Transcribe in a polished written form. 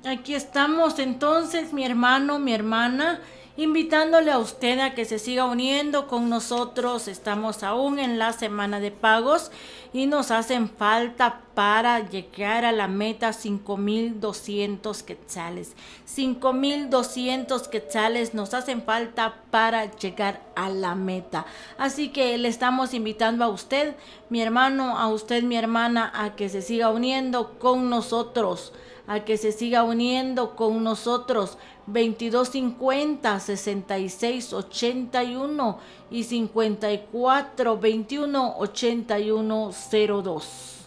Aquí estamos entonces, mi hermano, mi hermana, invitándole a usted a que se siga uniendo con nosotros. Estamos aún en la semana de pagos y nos hacen falta para llegar a la meta 5,200 quetzales. 5,200 quetzales nos hacen falta para llegar a la meta. Así que le estamos invitando a usted, mi hermano, a usted, mi hermana, a que se siga uniendo con nosotros, a que se siga uniendo con nosotros. 2250 6681 y 54 21 81 02.